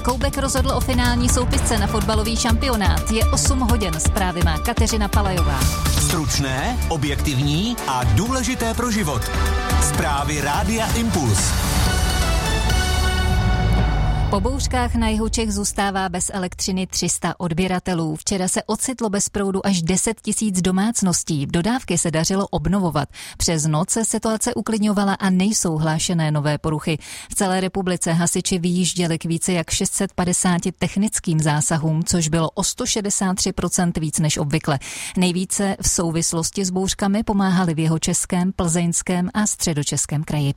Koubek rozhodl o finální soupisce na fotbalový šampionát. Je 8 hodin, zprávy má Kateřina Palajová. Stručné, objektivní a důležité pro život. Zprávy Rádia Impuls. Po bouřkách na jihu Čech zůstává bez elektřiny 300 odběratelů. Včera se ocitlo bez proudu až 10 000 domácností. Dodávky se dařilo obnovovat. Přes noc se situace uklidňovala a nejsou hlášené nové poruchy. V celé republice hasiči vyjížděli k více jak 650 technickým zásahům, což bylo o 163% víc než obvykle. Nejvíce v souvislosti s bouřkami pomáhali v Jihočeském, Plzeňském a Středočeském kraji.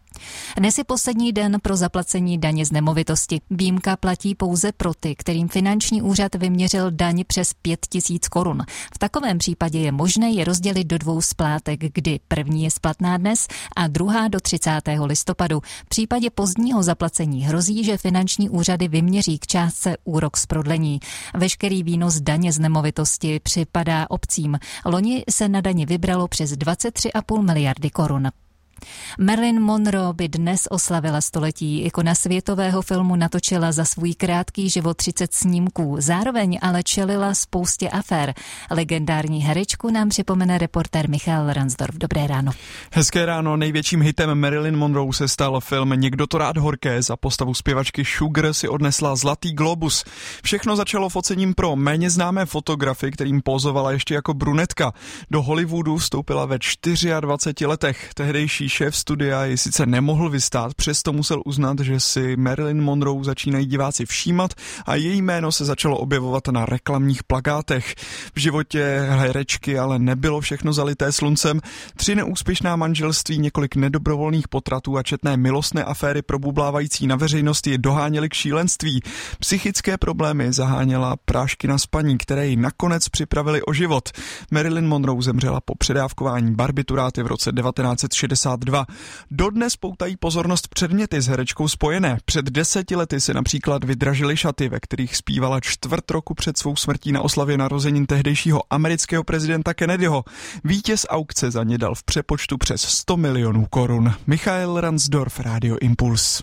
Dnes je poslední den pro zaplacení daně z nemovitosti. Výjimka platí pouze pro ty, kterým finanční úřad vyměřil daň přes 5 000 korun. V takovém případě je možné je rozdělit do 2 splátek, kdy první je splatná dnes a druhá do 30. listopadu. V případě pozdního zaplacení hrozí, že finanční úřady vyměří k částce úrok z prodlení. Veškerý výnos daně z nemovitosti připadá obcím. Loni se na dani vybralo přes 23,5 miliardy korun. Marilyn Monroe by dnes oslavila století. Ikona světového filmu natočila za svůj krátký život 30 snímků. Zároveň ale čelila spoustě afér. Legendární herečku nám připomene reportér Michal Ransdorf. Dobré ráno. Hezké ráno. Největším hitem Marilyn Monroe se stal film Někdo to rád horké. Za postavu zpěvačky Sugar si odnesla Zlatý globus. Všechno začalo focením pro méně známé fotografy, kterým pózovala ještě jako brunetka. Do Hollywoodu vstoupila ve 24 letech. Tehdejší šéf studia ji sice nemohl vystát, přesto musel uznat, že si Marilyn Monroe začínají diváci všímat a její jméno se začalo objevovat na reklamních plakátech. V životě herečky ale nebylo všechno zalité sluncem. 3 neúspěšná manželství, několik nedobrovolných potratů a četné milostné aféry probublávající na veřejnosti doháněly k šílenství. Psychické problémy zaháněla prášky na spaní, které ji nakonec připravily o život. Marilyn Monroe zemřela po předávkování barbituráty v roce 1962. Dodnes poutají pozornost předměty s herečkou spojené. Před 10 lety se například vydražily šaty, ve kterých zpívala 1/4 roku před svou smrtí na oslavě narozenin tehdejšího amerického prezidenta Kennedyho. Vítěz aukce za ně dal v přepočtu přes 100 milionů korun. Michal Ransdorf, Rádio Impuls.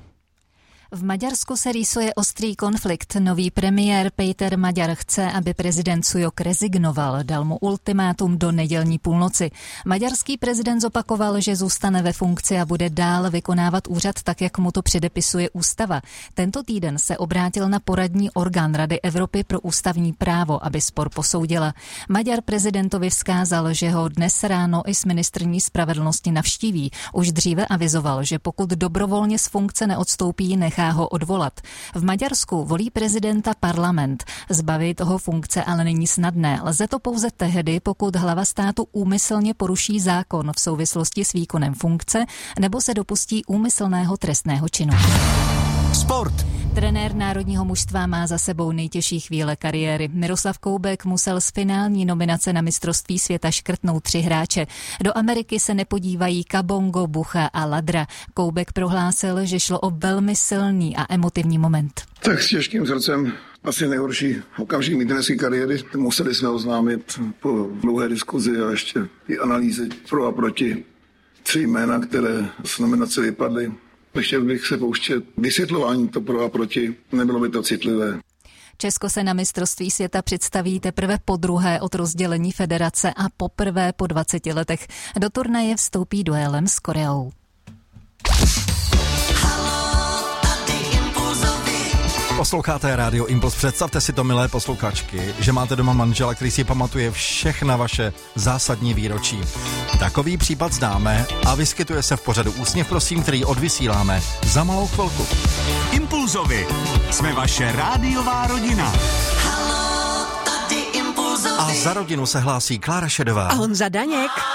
V Maďarsku se rýsuje ostrý konflikt. Nový premiér Péter Maďar chce, aby prezident Sujok rezignoval. Dal mu ultimátum do nedělní půlnoci. Maďarský prezident zopakoval, že zůstane ve funkci a bude dál vykonávat úřad tak, jak mu to předepisuje ústava. Tento týden se obrátil na poradní orgán Rady Evropy pro ústavní právo, aby spor posoudila. Maďar prezidentovi vzkázal, že ho dnes ráno i s ministryní spravedlnosti navštíví. Už dříve avizoval, že pokud dobrovolně z funkce neodstoupí, nechá ho odvolat. V Maďarsku volí prezidenta parlament. Zbavit toho funkce ale není snadné. Lze to pouze tehdy, pokud hlava státu úmyslně poruší zákon v souvislosti s výkonem funkce nebo se dopustí úmyslného trestného činu. Sport. Trenér národního mužstva má za sebou nejtěžší chvíle kariéry. Miroslav Koubek musel z finální nominace na mistrovství světa škrtnout 3 hráče. Do Ameriky se nepodívají Kabongo, Bucha a Ladra. Koubek prohlásil, že šlo o velmi silný a emotivní moment. Tak s těžkým srdcem asi nejhorší okamžik mý trenerské kariéry. Museli jsme oznámit po dlouhé diskuzi a ještě i analýzy pro a proti 3 jména, které z nominace vypadly. Nechtěl bych se pouštět vysvětlování to pro a proti, nebylo by to citlivé. Česko se na mistrovství světa představí teprve podruhé od rozdělení federace a poprvé po 20 letech. Do turnaje vstoupí duelem s Koreou. Posloucháte Rádio Impuls. Představte si to, milé posluchačky, že máte doma manžela, který si pamatuje všechna vaše zásadní výročí. Takový případ známe a vyskytuje se v pořadu Úsměv prosím, který odvysíláme za malou chvilku. Impulzovi. Jsme vaše rádiová rodina. A za rodinu se hlásí Klára Šedová a Honza Daněk.